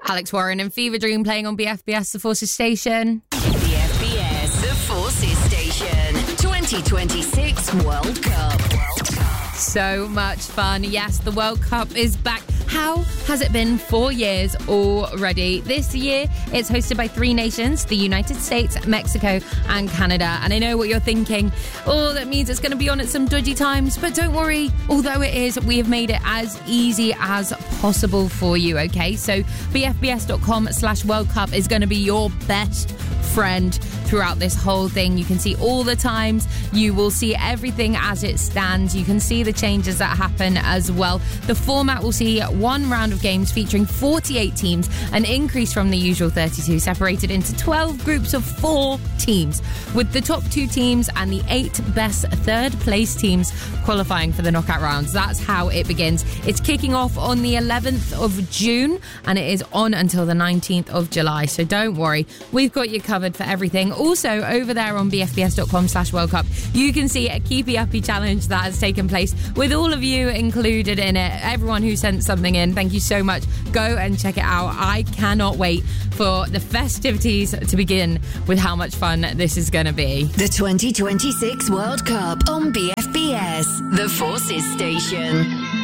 Alex Warren and Fever Dream playing on BFBS, The Forces Station. BFBS, The Forces Station. 2026 World Cup. So much fun. Yes, the World Cup is back. How has it been 4 years already? This year, it's hosted by 3 nations, the United States, Mexico, and Canada. And I know what you're thinking. Oh, that means it's going to be on at some dodgy times. But don't worry. Although it is, we have made it as easy as possible for you, okay? So bfbs.com/World Cup is going to be your best friend throughout this whole thing. You can see all the times. You will see everything as it stands. You can see the changes that happen as well. The format will see 1 round of games featuring 48 teams, an increase from the usual 32, separated into 12 groups of 4 teams, with the top 2 teams and the 8 best third place teams qualifying for the knockout rounds. That's how it begins. It's kicking off on the 11th of June and it is on until the 19th of July. So don't worry, we've got you covered for everything. Also, over there on bfbs.com/World Cup, you can see a Keepy Uppy challenge that has taken place with all of you included in it. Everyone who sent something in, thank you so much. Go and check it out. I cannot wait for the festivities to begin with how much fun this is going to be. The 2026 World Cup on BFBS, The Forces Station.